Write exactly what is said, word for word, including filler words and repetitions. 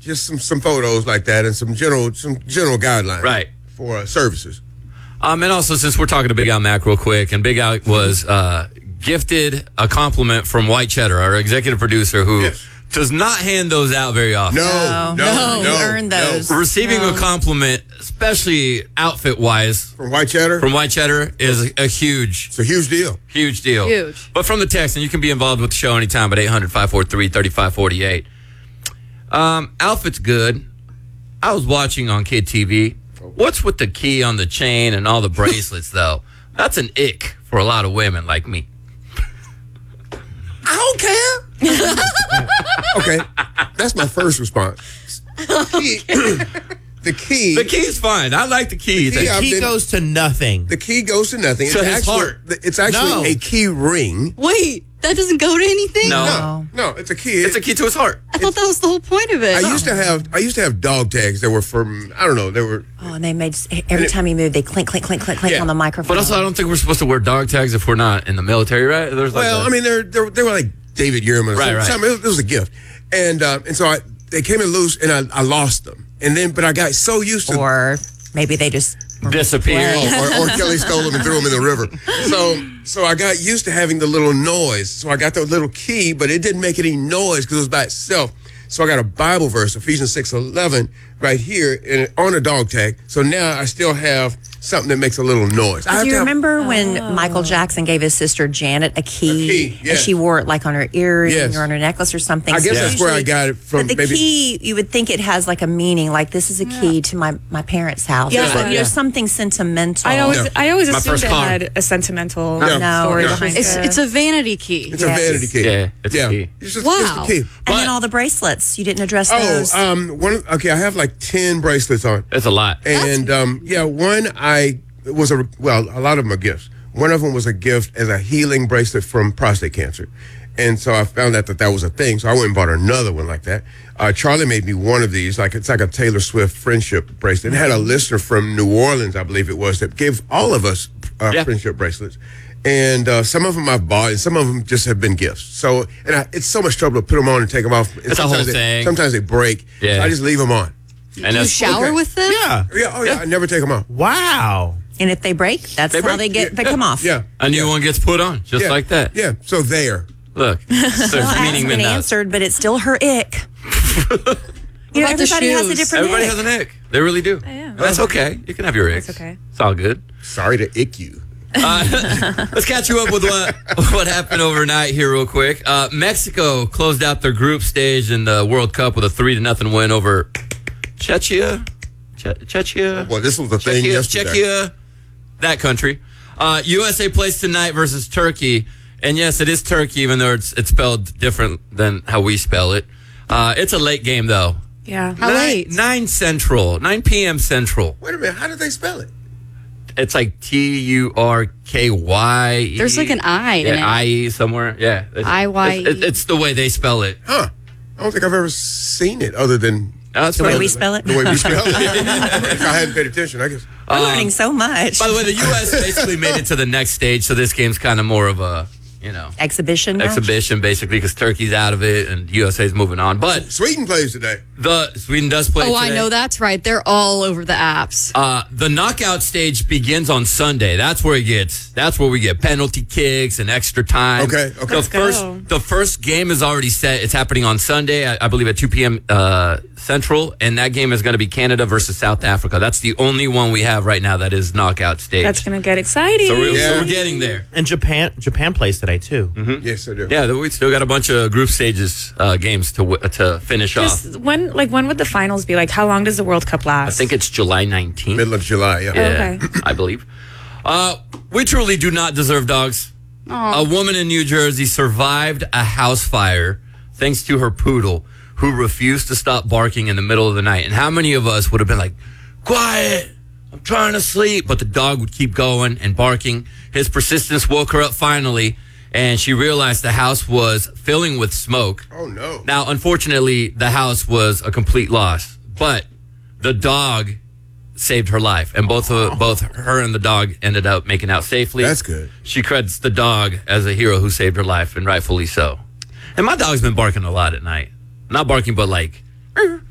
just some, some photos like that and some general some general guidelines right. for uh, services. Um, and also, since we're talking to Big Al Mac real quick, and Big Al was uh, gifted a compliment from White Cheddar, our executive producer, who yes. does not hand those out very often. No, no, no. no, no earn those. No. Receiving no. a compliment, especially outfit-wise, from White Cheddar, from White Cheddar, is a, a huge, it's a huge deal, huge deal, huge. But from the text, and you can be involved with the show anytime at eight hundred, five four three, three five four eight. Um, outfit's good. I was watching on Kid T V. What's with the key on the chain and all the bracelets, though? That's an ick for a lot of women like me. I don't care. Okay, that's my first response. Key, the key. The key's fine. I like the key. The key, the key been, goes to nothing. The key goes to nothing. To it's his actually, heart. It's actually No. a key ring. Wait, that doesn't go to anything? No. No, no, it's a key. It's a key to his heart. I thought that was the whole point of it. I used to have I used to have dog tags that were from I don't know they were Oh, and they made every time you move, they clink, clink, clink, clink, clink Yeah. on the microphone. But also, I don't think we're supposed to wear dog tags if we're not in the military, right? There's like well a- I mean they're, they're they were like David Yearman or Right, something. right. something. It, was, it was a gift, and uh, and so I they came in loose and I, I lost them, and then but I got so used to Or maybe they just disappeared. or, or Kelly stole them and threw them in the river. So so I got used to having the little noise. So I got the little key, but it didn't make any noise because it was by itself. So I got a Bible verse, Ephesians six eleven, right here and on a dog tag. So now I still have something that makes a little noise. I have Do you to have- remember when Michael Jackson gave his sister Janet a key, A key, and yes. she wore it like on her earring Yes. or on her necklace or something? I guess So that's where I usually- got it from. But the maybe, key, you would think it has like a meaning, like this is a key to my, my parents' house. Yeah. There's, like, Yeah. there's something sentimental. I always, Yeah. I always My assumed first it car. had a sentimental Yeah. No, story yeah. behind It's, it. it's a vanity key. It's Yes. a vanity key. Yeah, it's a yeah. key. It's just, Wow. just a key. and But- then all the bracelets. You didn't address Oh, those. um, one. Okay, I have like ten bracelets on, It's a lot. and um, yeah, one I it was a well, a lot of them are gifts. One of them was a gift as a healing bracelet from prostate cancer, and so I found out that that was a thing. So I went and bought another one like that. Uh, Charlie made me one of these, like it's like a Taylor Swift friendship bracelet. It had a listener from New Orleans, I believe it was, that gave all of us uh, Yeah. friendship bracelets. And uh, some of them I've bought, and some of them just have been gifts. So, and I, it's so much trouble to put them on and take them off. And It's a whole sometimes they- thing. Sometimes they break. Yeah. So I just leave them on. And Do you that's shower okay. with them? Yeah. Yeah, oh yeah, I never take them off. Wow. and if they break, that's They how break. they get they come off. Yeah. a new one gets put on, just yeah. like that. Yeah, so there. Look, there's Well, it meaning hasn't in been that. answered, but it's still her ick. You know, about the everybody has a shoes? different Everybody ick. has an ick. They really do. yeah. That's okay. You can have your icks. That's okay. It's all good. Sorry to ick you. Uh, let's catch you up with what what happened overnight here real quick. Uh, Mexico closed out their group stage in the World Cup with a three to nothing win over Czechia. Che- Czechia. Well, this was the thing Czechia, yesterday. Czechia, that country. Uh, U S A plays tonight versus Turkey, and yes, it is Turkey, even though it's it's spelled different than how we spell it. Uh, it's a late game though. Yeah. How nine, late? Nine Central, nine p.m. Central. Wait a minute, how did they spell it? It's like T U R K Y. There's like an I in Yeah, it. I E somewhere. Yeah. It's- I Y E. It's, it's the way they spell it. Huh. I don't think I've ever seen it other than That's The way right. we spell it. the way we spell it. If I hadn't paid attention, I guess. We're learning so much. By the way, the U S basically made it to the next stage, so this game's kind of more of a, you know, Exhibition. match? exhibition basically because Turkey's out of it and U S A's moving on. But Sweden plays today. the Sweden does play. Oh, I today. know that's right. They're all over the apps. Uh, the knockout stage begins on Sunday. That's where it gets. That's where we get penalty kicks and extra time. Okay, okay. The Let's first, go. the first game is already set. It's happening on Sunday, I, I believe, at two p.m. Uh, Central, and that game is going to be Canada versus South Africa. That's the only one we have right now that is knockout stage. That's going to get exciting. so, we're, Yeah. so we're getting there. And Japan Japan plays today too. Yes, I do. Yeah, we still got a bunch of group stages uh, games to w- to finish off. Just when, like, when would the finals be? Like, how long does the World Cup last? I think it's July nineteenth. Middle of July, yeah. Yeah, Okay. I believe. Uh, we truly do not deserve dogs. A woman in New Jersey survived a house fire thanks to her poodle, who refused to stop barking in the middle of the night. And how many of us would have been like, quiet, I'm trying to sleep. But the dog would keep going and barking. His persistence woke her up finally, and she realized the house was filling with smoke. Oh, no. Now, unfortunately, the house was a complete loss, but the dog saved her life, and both of, both her and the dog ended up making out safely. That's good. She credits the dog as a hero who saved her life, and rightfully so. And my dog's been barking a lot at night. Not barking, but like, "Rrr."